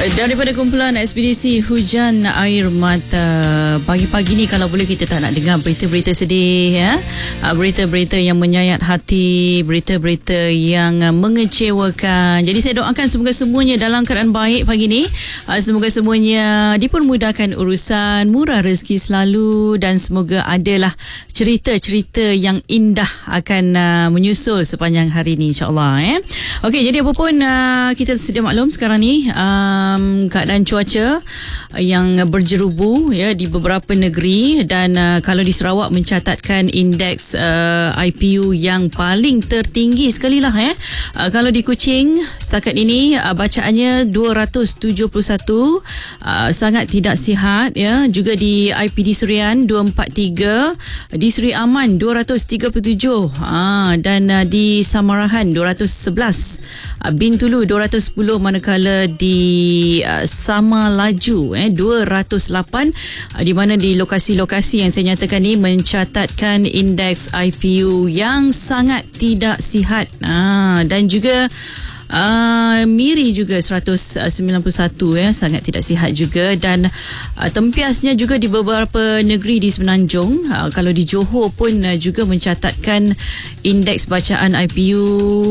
Daripada kumpulan ekspedisi hujan air mata, pagi-pagi ni kalau boleh kita tak nak dengar berita-berita sedih, ya. Berita-berita yang menyayat hati, berita-berita yang mengecewakan. Jadi saya doakan semoga semuanya dalam keadaan baik pagi ni. Semoga semuanya dipermudahkan urusan, murah rezeki selalu, dan semoga adalah cerita-cerita yang indah akan menyusul sepanjang hari ni, insyaAllah. Okey, jadi apa pun kita sedia maklum sekarang ni keadaan cuaca yang berjerubu, ya, di beberapa negeri, dan kalau di Sarawak mencatatkan indeks IPU yang paling tertinggi sekali lah, ya. Kalau di Kuching setakat ini bacaannya 271, sangat tidak sihat, ya. Juga di IPD Serian 243, di Seri Aman 237, dan di Samarahan 211, Bintulu 210, manakala di Sama Laju 208, di mana di lokasi-lokasi yang saya nyatakan ni mencatatkan indeks IPU yang sangat tidak sihat, dan juga Miri juga 191, ya, sangat tidak sihat juga, dan tempiasnya juga di beberapa negeri di Semenanjung. Kalau di Johor pun juga mencatatkan indeks bacaan IPU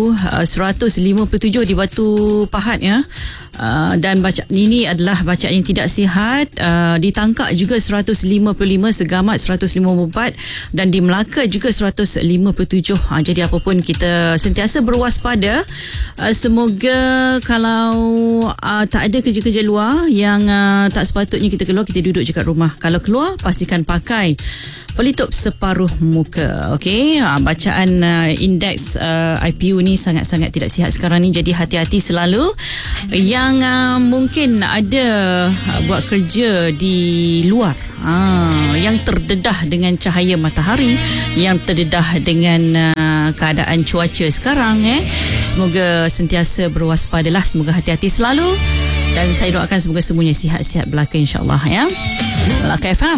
157 di Batu Pahat, ya. Dan bacaan ini adalah bacaan yang tidak sihat. Di Tangkak juga 155, Segamat 154, dan di Melaka juga 157. Jadi apapun kita sentiasa berwaspada. Semoga kalau tak ada kerja-kerja luar yang tak sepatutnya kita keluar, kita duduk je kat rumah. Kalau keluar, pastikan pakai pelitup separuh muka. Okey, bacaan indeks IPU ni sangat-sangat tidak sihat sekarang ni. Jadi hati-hati selalu. Yang mungkin ada buat kerja di luar, yang terdedah dengan cahaya matahari, yang terdedah dengan keadaan cuaca sekarang, semoga sentiasa berwaspadalah, semoga hati-hati selalu, dan saya doakan semoga semuanya sihat-sihat belaka, insyaAllah, ya. Melaka FM.